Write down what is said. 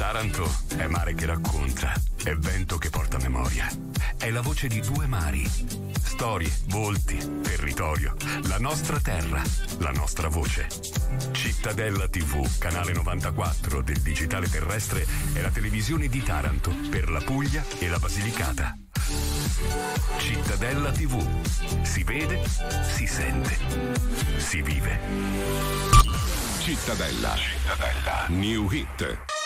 Taranto è mare che racconta, è vento che porta memoria. È la voce di due mari. Storie, volti, territorio, la nostra terra, la nostra voce. Cittadella TV, canale 94 del digitale terrestre, è la televisione di Taranto per la Puglia e la Basilicata. Cittadella TV. Si vede, si sente, si vive. Cittadella. New Hit.